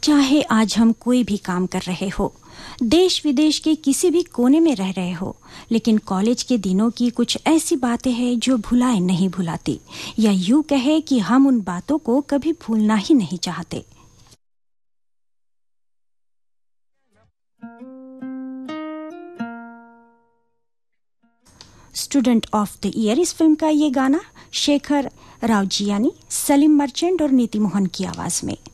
चाहे आज हम कोई भी काम कर रहे हो, देश विदेश के किसी भी कोने में रह रहे हो, लेकिन कॉलेज के दिनों की कुछ ऐसी बातें हैं जो भुलाए नहीं भुलाती, या यूं कहे कि हम उन बातों को कभी भूलना ही नहीं चाहते। स्टूडेंट ऑफ द ईयर इस फिल्म का ये गाना शेखर रावजियानी, सलीम मर्चेंट और नीति मोहन की आवाज में।